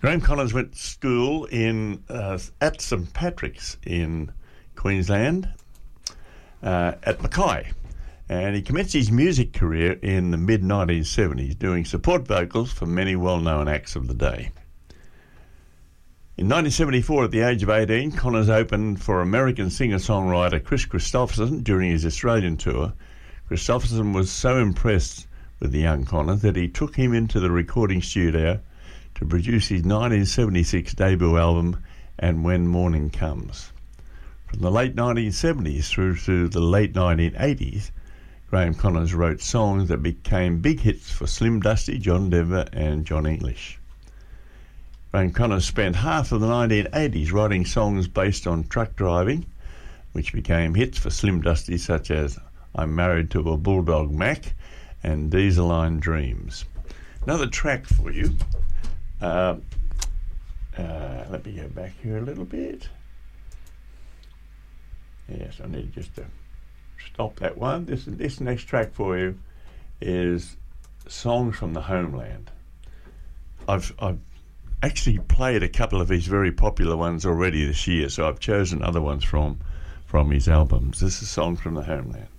Graham Connors went to school at St Patrick's in Queensland at Mackay, and he commenced his music career in the mid-1970s doing support vocals for many well-known acts of the day. In 1974, at the age of 18, Connors opened for American singer-songwriter Chris Christopherson during his Australian tour. Christopherson was so impressed with the young Connors that he took him into the recording studio to produce his 1976 debut album, And When Morning Comes. From the late 1970s through to the late 1980s, Graham Connors wrote songs that became big hits for Slim Dusty, John Denver and John English. Graham Connors spent half of the 1980s writing songs based on truck driving, which became hits for Slim Dusty, such as I'm Married to a Bulldog Mac and Dieseline Dreams. Another track for you. Let me go back here a little bit. Yes, I need just to stop that one. This next track for you is Songs from the Homeland. I've actually played a couple of his very popular ones already this year, so I've chosen other ones from his albums. This is Songs from the Homeland.